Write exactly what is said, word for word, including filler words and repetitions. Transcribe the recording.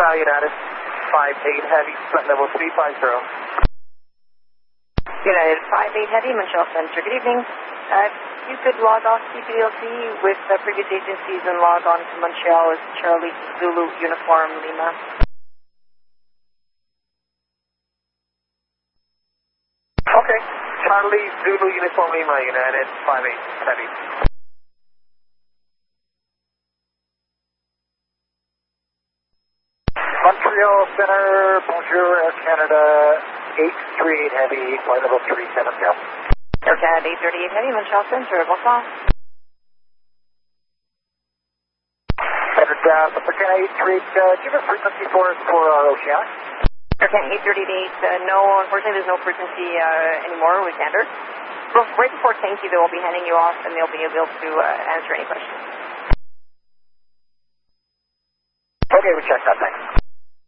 Cal United, five eight Heavy, flight level three five zero. United five eight Heavy, Montreal Center, good evening. Uh, you could log off C P D L C with uh, previous agencies and log on to Montreal as Charlie Zulu Uniform Lima. Okay, Charlie Zulu Uniform Lima, United five eight Heavy. Montreal Center, bonjour, Air Canada eight three eight Heavy, flight level three seven zero. Air Canada eight thirty-eight Heavy, Montreal Center, bonsoir. Center down, Air Canada eight three eight, uh, do you have a frequency for us for our Oceanic? Air Canada eight thirty-eight, uh, no, unfortunately there's no frequency uh, anymore with Gander. But right before thank you, they will be handing you off and they'll be able to uh, answer any questions. Okay, we checked that, thanks.